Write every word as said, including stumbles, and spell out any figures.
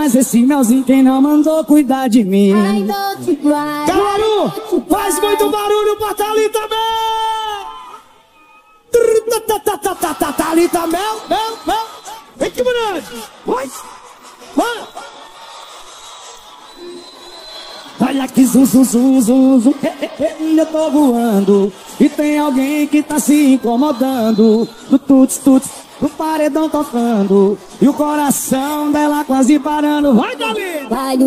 Mas esse melzinho quem não mandou cuidar de mim. Ai, não te vai. Caruaru, faz muito barulho pra Thalita Mel. Thalita Mel, Mel, Mel. Vem que bonito. Vai, vai. Olha que zum, zum, zum, zum, zum. Eu tô voando e tem alguém que tá se incomodando. Do tuts, tuts, do paredão tocando e o coração dela quase parando. Vai, Davi! Vai